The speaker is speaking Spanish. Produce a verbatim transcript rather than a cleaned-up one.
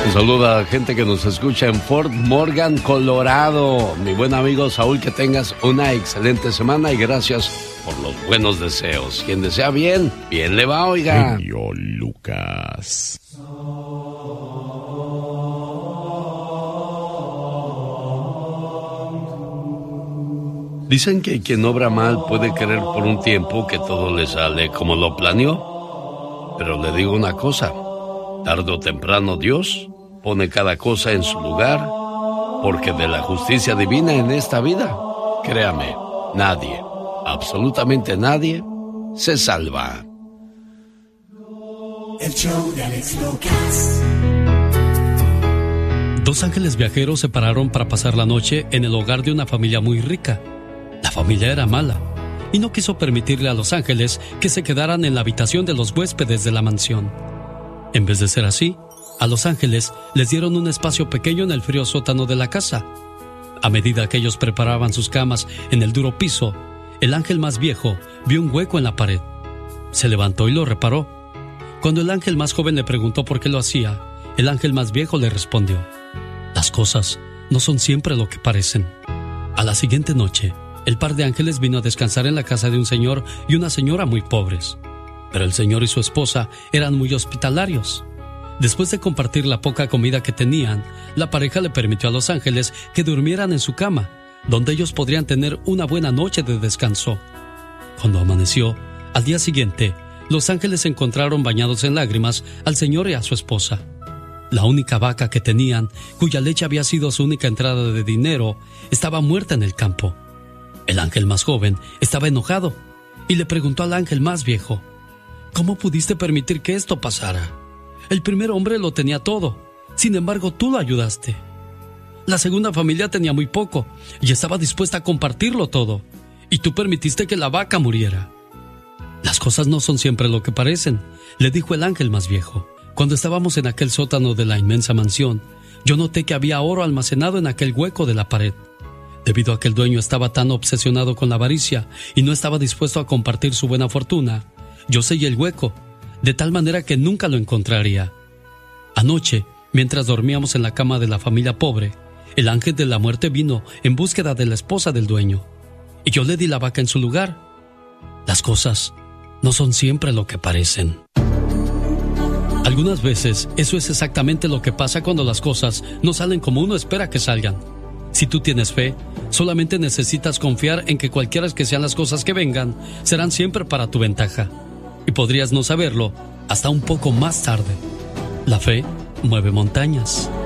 Un saludo a la gente que nos escucha en Fort Morgan, Colorado. Mi buen amigo Saúl, que tengas una excelente semana y gracias por los buenos deseos. Quien desea bien, bien le va, oiga. Genio Lucas. Dicen que quien obra mal puede creer por un tiempo que todo le sale como lo planeó. Pero le digo una cosa, tarde o temprano Dios pone cada cosa en su lugar, porque de la justicia divina en esta vida, créame, nadie, absolutamente nadie, se salva. El show de Alex Lucas. Dos ángeles viajeros se pararon para pasar la noche en el hogar de una familia muy rica. La familia era mala y no quiso permitirle a los ángeles que se quedaran en la habitación de los huéspedes de la mansión. En vez de ser así, a los ángeles les dieron un espacio pequeño en el frío sótano de la casa. A medida que ellos preparaban sus camas en el duro piso, el ángel más viejo vio un hueco en la pared. Se levantó y lo reparó. Cuando el ángel más joven le preguntó por qué lo hacía, el ángel más viejo le respondió: las cosas no son siempre lo que parecen. A la siguiente noche, el par de ángeles vino a descansar en la casa de un señor y una señora muy pobres. Pero el señor y su esposa eran muy hospitalarios. Después de compartir la poca comida que tenían, la pareja le permitió a los ángeles que durmieran en su cama, donde ellos podrían tener una buena noche de descanso. Cuando amaneció, al día siguiente, los ángeles se encontraron bañados en lágrimas al señor y a su esposa. La única vaca que tenían, cuya leche había sido su única entrada de dinero, estaba muerta en el campo. El ángel más joven estaba enojado y le preguntó al ángel más viejo: ¿cómo pudiste permitir que esto pasara? El primer hombre lo tenía todo, sin embargo tú lo ayudaste. La segunda familia tenía muy poco y estaba dispuesta a compartirlo todo, y tú permitiste que la vaca muriera. Las cosas no son siempre lo que parecen, le dijo el ángel más viejo. Cuando estábamos en aquel sótano de la inmensa mansión, yo noté que había oro almacenado en aquel hueco de la pared. Debido a que el dueño estaba tan obsesionado con la avaricia y no estaba dispuesto a compartir su buena fortuna, yo sellé el hueco, de tal manera que nunca lo encontraría. Anoche, mientras dormíamos en la cama de la familia pobre, el ángel de la muerte vino en búsqueda de la esposa del dueño, y yo le di la vaca en su lugar. Las cosas no son siempre lo que parecen. Algunas veces, eso es exactamente lo que pasa cuando las cosas no salen como uno espera que salgan. Si tú tienes fe, solamente necesitas confiar en que cualquiera que sean las cosas que vengan, serán siempre para tu ventaja. Y podrías no saberlo hasta un poco más tarde. La fe mueve montañas.